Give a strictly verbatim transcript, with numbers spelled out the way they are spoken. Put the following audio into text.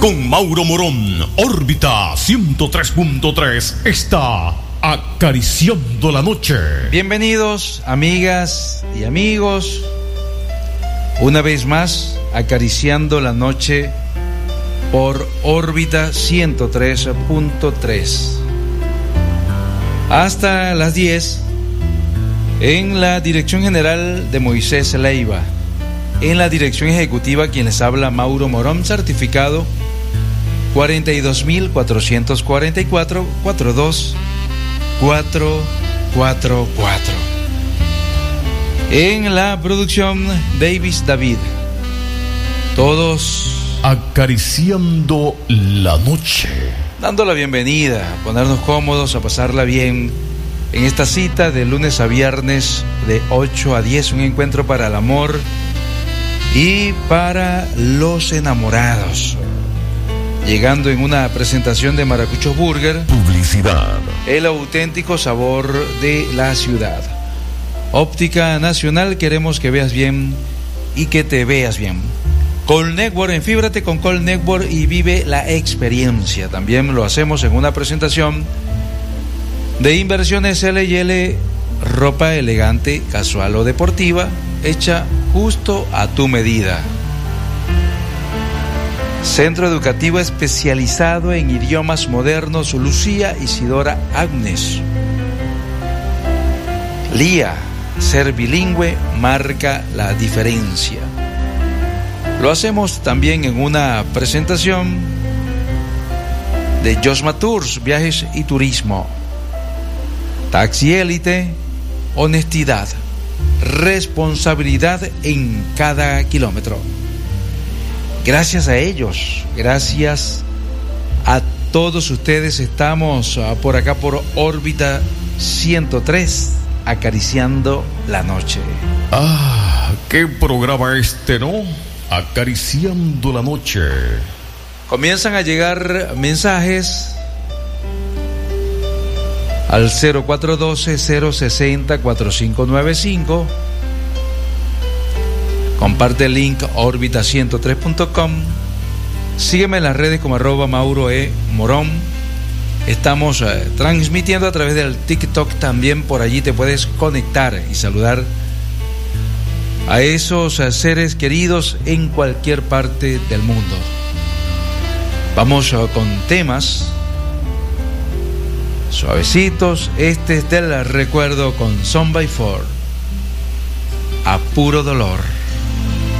Con Mauro Morón, órbita ciento tres punto tres está acariciando la noche. Bienvenidos, amigas y amigos, una vez más acariciando la noche por órbita ciento tres punto tres. Hasta las diez, en la dirección general de Moisés Leiva, en la dirección ejecutiva quien les habla Mauro Morón, certificado cuarenta y dos mil cuatrocientos cuarenta y cuatro, cuarenta y dos mil cuatrocientos cuarenta y cuatro. En la producción Davis David. Todos acariciando la noche, dando la bienvenida, a ponernos cómodos, a pasarla bien en esta cita de lunes a viernes de ocho a diez, un encuentro para el amor y para los enamorados. Llegando en una presentación de Maracuchos Burger. Publicidad. El auténtico sabor de la ciudad. Óptica Nacional, queremos que veas bien y que te veas bien. Call Network, enfíbrate con Call Network y vive la experiencia. También lo hacemos en una presentación de Inversiones L y L, ropa elegante, casual o deportiva, hecha justo a tu medida. Centro Educativo Especializado en Idiomas Modernos, Lucía Isidora Agnes. Lía, ser bilingüe marca la diferencia. Lo hacemos también en una presentación de Josma Tours, Viajes y Turismo. Taxi Élite, honestidad, responsabilidad en cada kilómetro. Gracias a ellos, gracias a todos ustedes, estamos por acá por órbita ciento tres, acariciando la noche. Ah, qué programa este, ¿no? Acariciando la noche. Comienzan a llegar mensajes al cero cuatro uno dos, cero seis cero, cuatro cinco nueve cinco. Comparte el link órbita ciento tres punto com. Sígueme en las redes como arroba Mauro E. Morón. Estamos eh, transmitiendo a través del TikTok también. Por allí te puedes conectar y saludar a esos eh, seres queridos en cualquier parte del mundo. Vamos eh, con temas suavecitos. Este es del recuerdo con Son by Four. A puro dolor.